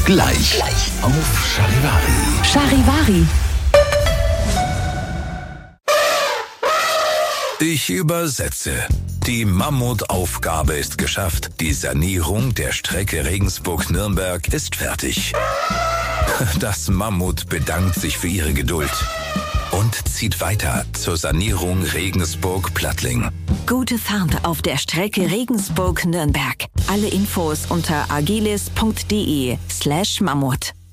Gleich. Auf Charivari. Charivari. Ich übersetze. Die Mammutaufgabe ist geschafft. Die Sanierung der Strecke Regensburg-Nürnberg ist fertig. Das Mammut bedankt sich für ihre Geduld und zieht weiter zur Sanierung Regensburg-Plattling. Gute Fahrt auf der Strecke Regensburg-Nürnberg. Alle Infos unter agilis.de/Mammut.